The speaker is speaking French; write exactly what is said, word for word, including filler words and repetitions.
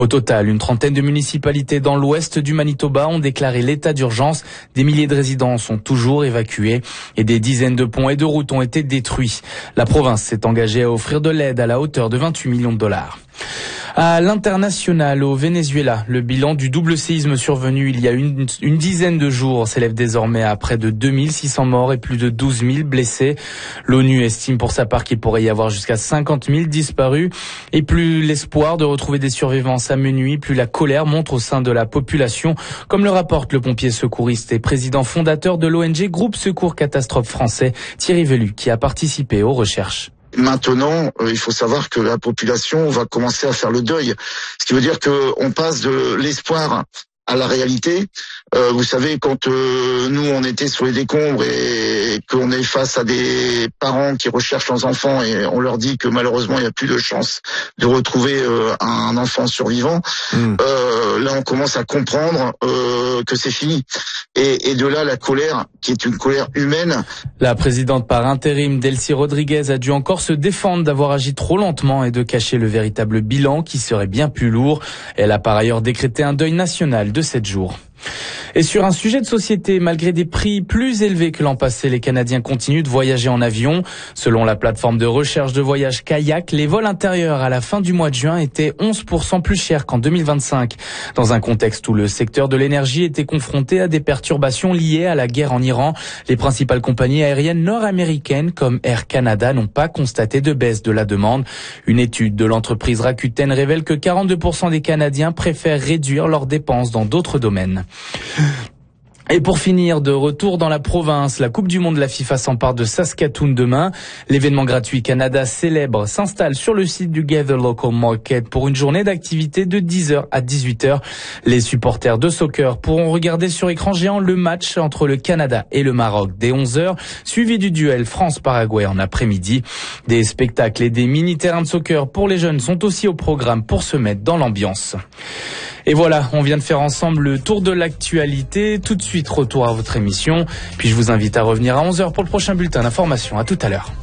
Au total, une trentaine de municipalités dans l'ouest du Manitoba ont déclaré l'état d'urgence. Des milliers de résidents sont toujours évacués et des dizaines de ponts et de routes ont été détruits. La province s'est engagée à offrir de l'aide à la hauteur de vingt-huit millions de dollars. À l'international, au Venezuela, le bilan du double séisme survenu il y a une, une dizaine de jours s'élève désormais à près de deux mille six cents morts et plus de douze mille blessés. L'ONU estime pour sa part qu'il pourrait y avoir jusqu'à cinquante mille disparus. Et plus l'espoir de retrouver des survivants s'amenuit, plus la colère monte au sein de la population, comme le rapporte le pompier secouriste et président fondateur de l'O N G Groupe Secours Catastrophe français, Thierry Velu, qui a participé aux recherches. Maintenant, euh, il faut savoir que la population va commencer à faire le deuil. Ce qui veut dire qu'on passe de l'espoir à la réalité. Euh, vous savez, quand euh, nous, on était sur les décombres et qu'on est face à des parents qui recherchent leurs enfants et on leur dit que malheureusement, il n'y a plus de chance de retrouver euh, un enfant survivant, mmh. euh, là, on commence à comprendre euh, que c'est fini. Et, et de là, la colère, qui est une colère humaine. La présidente par intérim, Delcy Rodriguez, a dû encore se défendre d'avoir agi trop lentement et de cacher le véritable bilan qui serait bien plus lourd. Elle a par ailleurs décrété un deuil national de sept jours. Et sur un sujet de société, malgré des prix plus élevés que l'an passé, les Canadiens continuent de voyager en avion. Selon la plateforme de recherche de voyage Kayak, les vols intérieurs à la fin du mois de juin étaient onze pour cent plus chers qu'en deux mille vingt-cinq. Dans un contexte où le secteur de l'énergie était confronté à des perturbations liées à la guerre en Iran, les principales compagnies aériennes nord-américaines comme Air Canada n'ont pas constaté de baisse de la demande. Une étude de l'entreprise Rakuten révèle que quarante-deux pour cent des Canadiens préfèrent réduire leurs dépenses dans d'autres domaines. Et pour finir, de retour dans la province, la Coupe du Monde de la FIFA s'empare de Saskatoon demain. L'événement gratuit Canada Célèbre s'installe sur le site du Gather Local Market pour une journée d'activité de dix heures à dix-huit heures. Les supporters de soccer pourront regarder sur écran géant le match entre le Canada et le Maroc dès onze heures, suivi du duel France-Paraguay en après-midi. Des spectacles et des mini-terrains de soccer pour les jeunes sont aussi au programme pour se mettre dans l'ambiance. Et voilà, on vient de faire ensemble le tour de l'actualité. Tout de suite, retour à votre émission. Puis je vous invite à revenir à onze heures pour le prochain bulletin d'information. À tout à l'heure.